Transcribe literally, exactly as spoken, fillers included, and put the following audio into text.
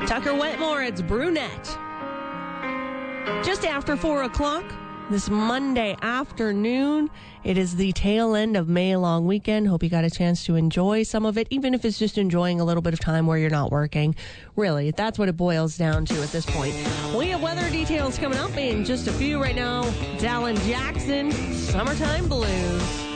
Tucker Wetmore, it's Brunette. Just after four o'clock this Monday afternoon. It is the tail end of May long weekend. Hope you got a chance to enjoy some of it, even if it's just enjoying a little bit of time where you're not working. Really, that's what it boils down to at this point. We have weather details coming up in just a few right now. It's Alan Jackson, Summertime Blues.